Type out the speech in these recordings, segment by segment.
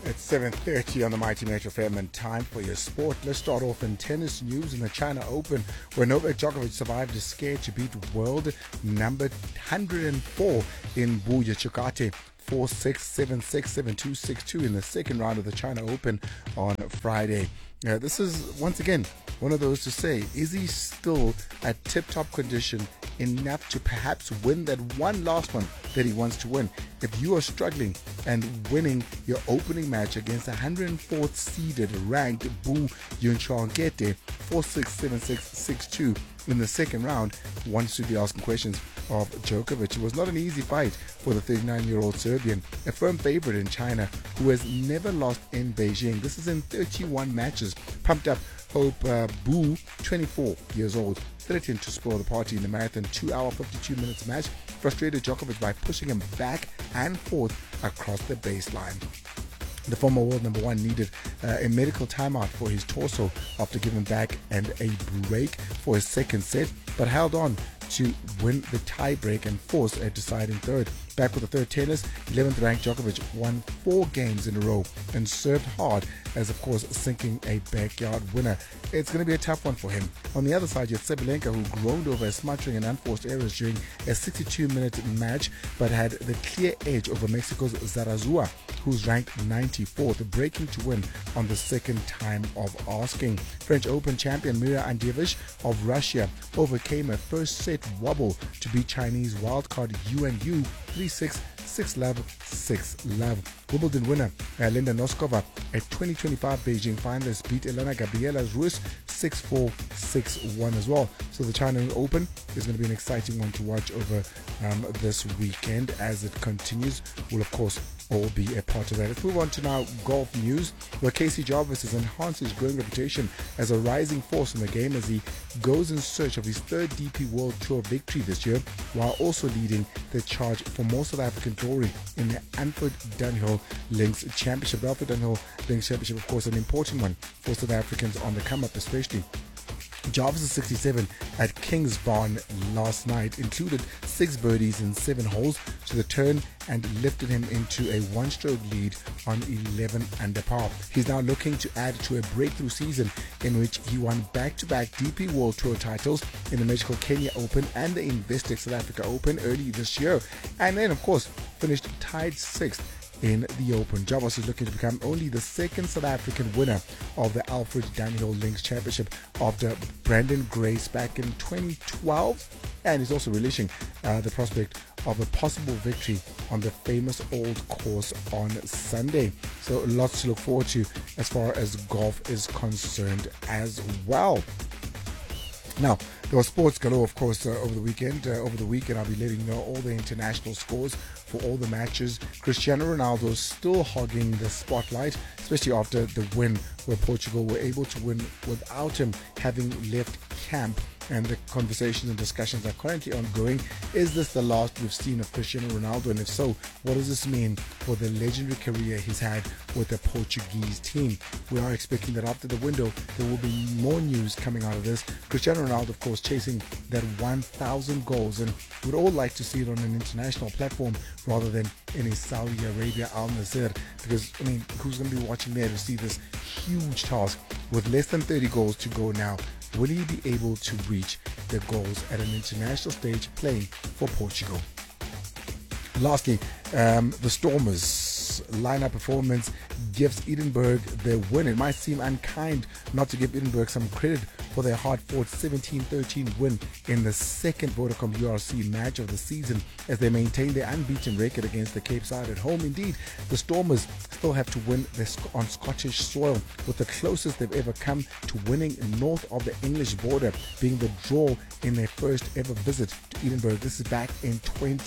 It's 7:30 on the Mighty Metro FM, and time for your sport. Let's start off in tennis news in the China Open, where Novak Djokovic survived a scare to beat world number 104 in Buya Chukate 4-6, 7-6, 7-2, 6-2 in the second round of the China Open on Friday. This is, once again, one of those to say, is he still at tip-top condition enough to perhaps win that one last one that he wants to win? If you are struggling and winning your opening match against 104th seeded ranked Bu Yunchongete 4-6, 7-6, 6-2 in the second round, one should be asking questions of Djokovic. It was not an easy fight for the 39-year-old Serbian, a firm favorite in China who has never lost in Beijing. This is in 31 matches. Pumped up Hope Bu, 24 years old, threatened to spoil the party in the marathon 2-hour 52 minutes match, frustrated Djokovic by pushing him back and forth across the baseline. The former world number one needed a medical timeout for his torso after giving back and a break for his second set, but held on to win the tie break and force a deciding third. Back with the third tennis, 11th ranked Djokovic won 4 games in a row and served hard as, of course, sinking a backyard winner. It's going to be a tough one for him. On the other side, you have Sabalenka, who groaned over a smattering and unforced errors during a 62-minute match, but had the clear edge over Mexico's Zarazua, who's ranked 94th, breaking to win on the second time of asking. French Open champion Mira Andreevich of Russia overcame a first set wobble to beat Chinese wildcard Yuan Yu 3-6, 6-love, 6-love. Wimbledon winner Linda Noskova, a 2025 Beijing finalist, beat Elena Gabriela Ruiz 6-4, 6-1 as well. So the China Open is going to be an exciting one to watch over this weekend as it continues. We'll, of course, all be a part of that. Let's move on to now golf news, where Casey Jarvis has enhanced his growing reputation as a rising force in the game as he goes in search of his third DP World Tour victory this year, while also leading the charge for more South African glory in the Alfred Dunhill Links Championship. The Alfred Dunhill Links Championship, of course, an important one for South Africans on the come-up, especially. Jarvis' 67 at Kingsbarn last night included 6 birdies in 7 holes to the turn and lifted him into a one-stroke lead on 11 under par. He's now looking to add to a breakthrough season in which he won back-to-back DP World Tour titles in the Magical Kenya Open and the Investec South Africa Open early this year, and then, of course, finished tied 6th in the Open. Jarvis is looking to become only the second South African winner of the Alfred Dunhill Links Championship after Brandon Grace back in 2012, and he's also relishing the prospect of a possible victory on the famous old course on Sunday. So lots to look forward to as far as golf is concerned as well. Now, there was sports galore, of course, over the weekend. Over the weekend, I'll be letting you know all the international scores for all the matches. Cristiano Ronaldo is still hogging the spotlight, especially after the win where Portugal were able to win without him having left camp. And the conversations and discussions are currently ongoing. Is this the last we've seen of Cristiano Ronaldo? And if so, what does this mean for the legendary career he's had with the Portuguese team? We are expecting that after the window, there will be more news coming out of this. Cristiano Ronaldo, of course, chasing that 1,000 goals, and we'd all like to see it on an international platform rather than in a Saudi Arabia Al Nassr, because, I mean, who's going to be watching there to see this huge task with less than 30 goals to go now? Will he be able to reach the goals at an international stage playing for Portugal? Lastly, the Stormers' lineup performance gives Edinburgh their win. It might seem unkind not to give Edinburgh some credit for their hard-fought 17-13 win in the second Vodacom URC match of the season as they maintain their unbeaten record against the Cape side at home. Indeed, the Stormers still have to win on Scottish soil, with the closest they've ever come to winning north of the English border being the draw in their first ever visit to Edinburgh. This is back in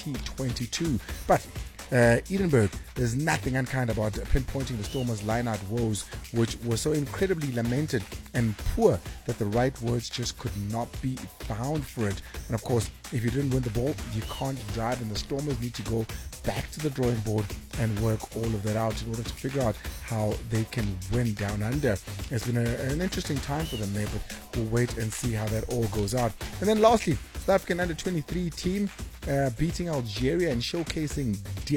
2022. But Edinburgh, there's nothing unkind about pinpointing the Stormers' line-out woes, which were so incredibly lamented and poor that the right words just could not be found for it. And of course, if you didn't win the ball, you can't drive, and the Stormers need to go back to the drawing board and work all of that out in order to figure out how they can win down under. It's been an interesting time for them there, but we'll wait and see how that all goes out. And then lastly, South African under-23 team beating Algeria and showcasing depth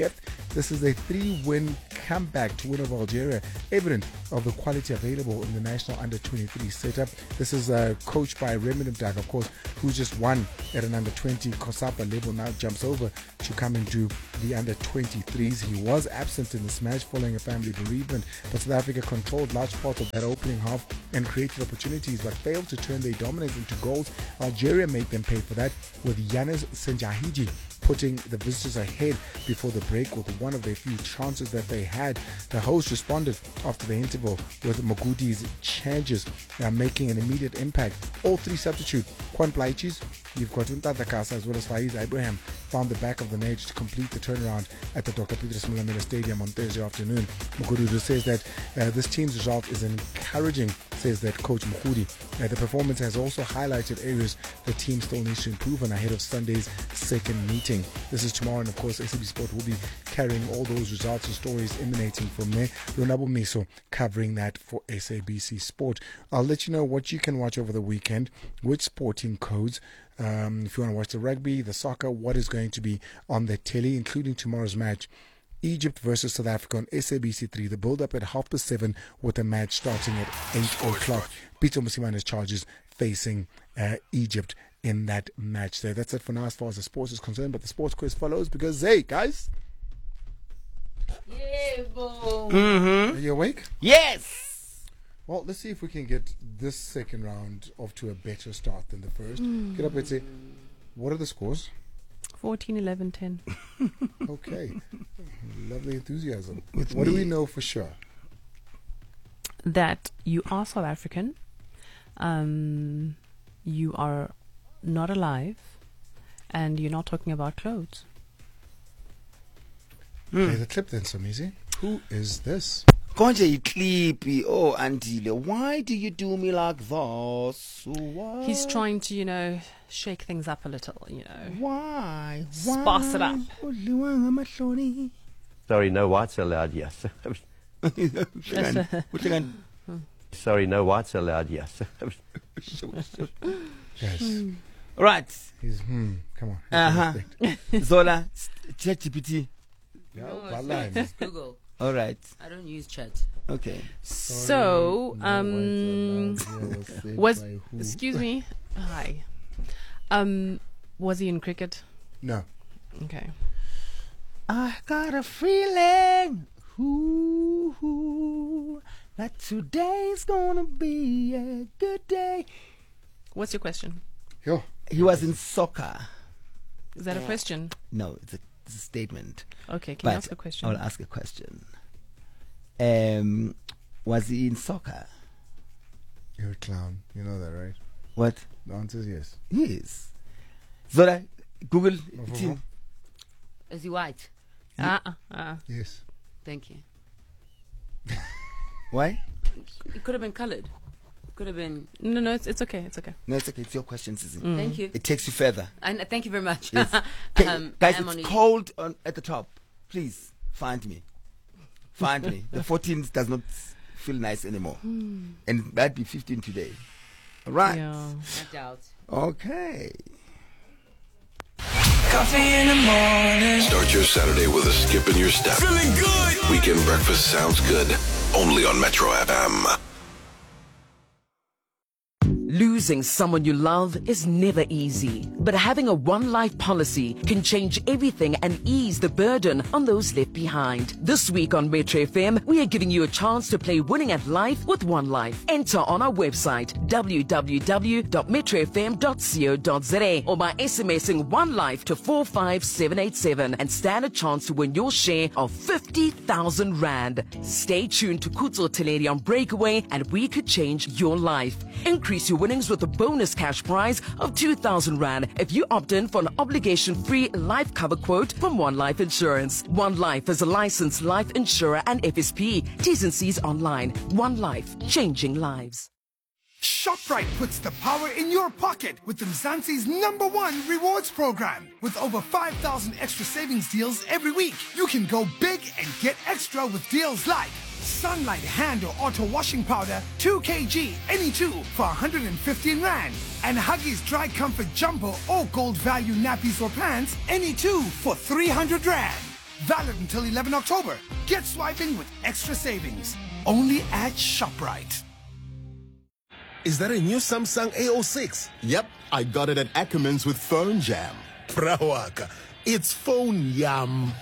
This is a 3-win comeback to win over Algeria, evident of the quality available in the national under-23 setup. This is coached by Raymond Mdaka, of course, who just won at an under-20 COSAPA level, now jumps over to come and do the under-23s. He was absent in this match following a family bereavement, but South Africa controlled large parts of that opening half and created opportunities, but failed to turn their dominance into goals. Algeria made them pay for that, with Yanis Senjahiji putting the visitors ahead before the break with one of their few chances that they had. The hosts responded after the interval with Mogudi's changes making an immediate impact. All three substitute Quan Plaichis, you've got Untata Kasa as well as Faiz Abraham, found the back of the net to complete the turnaround at the Dr. Petrus Mulamela Stadium on Thursday afternoon. Mogudu says that this team's result is encouraging, says that coach Mukudi. The performance has also highlighted areas the team still needs to improve on ahead of Sunday's second meeting. This is tomorrow, and of course SAB Sport will be carrying all those results and stories emanating from there. Ronabo Miso covering that for SABC Sport. I'll let you know what you can watch over the weekend, which sporting codes. If you want to watch the rugby, the soccer, what is going to be on the telly, including tomorrow's match. Egypt versus South Africa on SABC3. The build-up at 7:30 with the match starting at 8 o'clock. Peter Musimane's Chargers facing Egypt in that match there. That's it for now as far as the sports is concerned, but the sports quiz follows because, hey, guys. Yeah, boom. Are you awake? Yes. Well, let's see if we can get this second round off to a better start than the first. Get up and say, what are the scores? 14, 11, 10. Okay. Lovely enthusiasm. What do we know for sure? That you are South African. You are not alive. And you're not talking about clothes. Play the clip then, Somizi. Who is this? Konje Iklipi, oh Andile, why do you do me like this? Why? He's trying to, shake things up a little, Why? Spice it up. Sorry, no whites allowed, yes. Sorry, no whites allowed, yes. Yes. Right. He's, come on. Zola, ChatGPT. No, it's Google. All right. I don't use chat. Okay. So, excuse me. Hi. Was he in cricket? No. Okay. I got a feeling that today's gonna be a good day. What's your question? Yo. He was in soccer. Is that a question? No, it's a statement. Okay, can you ask a question? I'll ask a question. Was he in soccer? You're a clown. You know that, right? What? The answer is yes. Yes. Zora, Google. Is he white? Yes. Thank you. Why? It could have been colored. Could have been. No, it's okay. It's okay. No, it's okay. It's your question, Susie. Thank you. It takes you further. And thank you very much. Yes. Guys, it's cold at the top. Please find me. Find me. The 14th does not feel nice anymore. And that'd be 15 today. All right. Yeah. No doubt. Okay. Coffee in the morning. Start your Saturday with a skip in your step. Feeling good. Weekend breakfast sounds good. Only on Metro FM. Losing someone you love is never easy, but having a One Life policy can change everything and ease the burden on those left behind. This week on Metro FM, we are giving you a chance to play Winning at Life with One Life. Enter on our website, www.metrofm.co.za, or by SMSing One Life to 45787 and stand a chance to win your share of 50,000 Rand. Stay tuned to Kutso Teleri on Breakaway and we could change your life. Increase your winnings with a bonus cash prize of 2,000 Rand if you opt in for an obligation-free life cover quote from One Life Insurance. One Life is a licensed life insurer and FSP. T's and C's online. One Life, changing lives. ShopRite puts the power in your pocket with Mzansi's #1 rewards program. With over 5,000 extra savings deals every week, you can go big and get extra with deals like Sunlight hand or auto washing powder 2 kg any two for 115 Rand, and Huggies Dry Comfort Jumbo or Gold Value nappies or pants any two for 300 Rand. Valid until 11 October. Get swiping with extra savings. Only at ShopRite. Is that a new Samsung A06? Yep, I got it at Ackermans with Phone Jam. Brawaka, it's phone yum.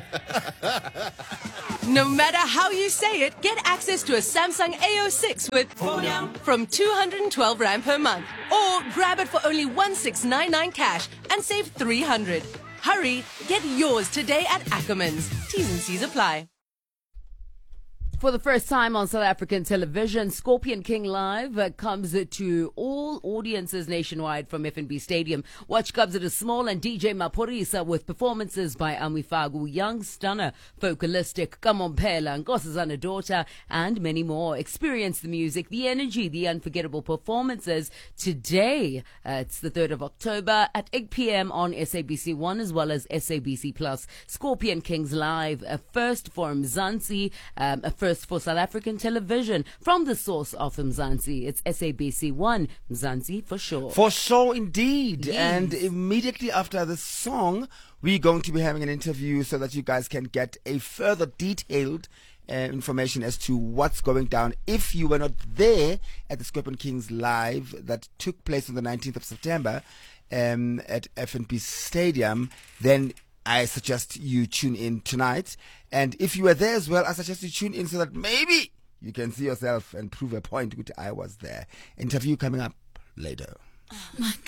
No matter how you say it, get access to a Samsung A06 with Phone Yum from 212 Rand per month. Or grab it for only 1699 cash and save 300. Hurry, get yours today at Ackermans. T's and C's apply. For the first time on South African television, Scorpion King Live comes to all audiences nationwide from FNB Stadium. Watch Kabza Small and DJ Maphorisa with performances by Amifagu, Young Stunner, Focalistic, Kamompela, Nkosazana Daughter, and many more. Experience the music, the energy, the unforgettable performances today. It's the 3rd of October at 8 p.m. on SABC1 as well as SABC Plus. Scorpion Kings Live, a first for Mzansi, a first for South African television. From the source of Mzansi, it's SABC1, Mzansi for sure. For sure indeed. Yes. And immediately after the song, we're going to be having an interview so that you guys can get a further detailed information as to what's going down. If you were not there at the Scorpion Kings Live that took place on the 19th of September at FNB Stadium, then I suggest you tune in tonight. And if you were there as well, I suggest you tune in so that maybe you can see yourself and prove a point, which I was there. Interview coming up later. Oh my God.